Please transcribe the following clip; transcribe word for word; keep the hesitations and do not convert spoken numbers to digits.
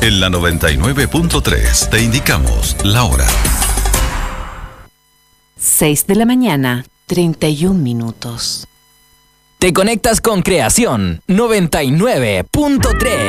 En la noventa y nueve punto tres te indicamos la hora. seis de la mañana, treinta y un minutos. Te conectas con Creación noventa y nueve punto tres.